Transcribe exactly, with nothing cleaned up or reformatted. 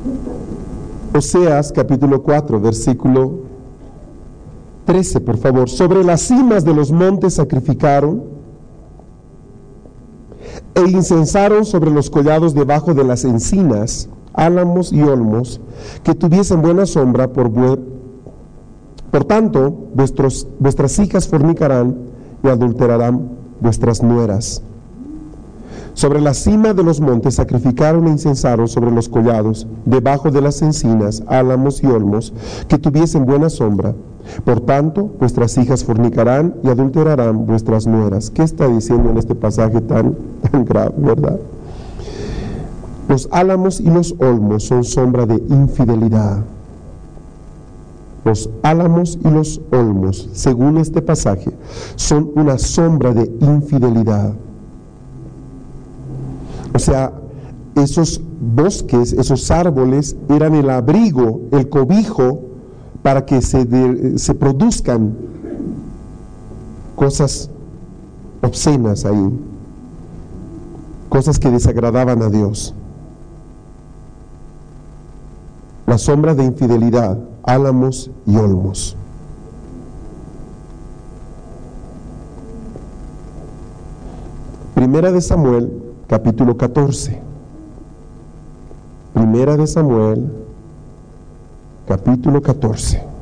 Oseas capítulo cuatro, versículo trece, por favor. Sobre las cimas de los montes sacrificaron e incensaron sobre los collados debajo de las encinas, álamos y olmos, que tuviesen buena sombra. Por, bu por tanto, vuestros, vuestras hijas fornicarán y adulterarán vuestras nueras. Sobre la cima de los montes sacrificaron e incensaron sobre los collados, debajo de las encinas, álamos y olmos, que tuviesen buena sombra. Por tanto, vuestras hijas fornicarán y adulterarán vuestras nueras. ¿Qué está diciendo en este pasaje tan, tan grave, verdad? Los álamos y los olmos son sombra de infidelidad. Los álamos y los olmos, según este pasaje, son una sombra de infidelidad. O sea, esos bosques, esos árboles eran el abrigo, el cobijo para que se, de, se produzcan cosas obscenas ahí, cosas que desagradaban a Dios. La sombra de infidelidad, álamos y olmos. Primera de Samuel, capítulo catorce. Primera de Samuel, capítulo catorce.